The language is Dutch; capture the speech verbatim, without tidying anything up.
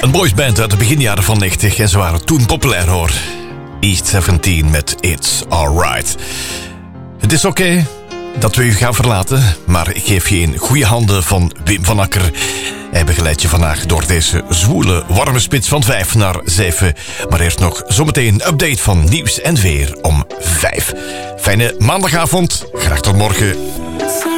Een boysband uit de beginjaren van negentig en ze waren toen populair hoor. East zeventien met It's Alright. Het is oké okay dat we u gaan verlaten, maar ik geef je in goede handen van Wim van Akker. Hij begeleidt je vandaag door deze zwoele, warme spits van vijf naar zeven. Maar eerst nog zometeen een update van nieuws en weer om vijf. Fijne maandagavond, graag tot morgen.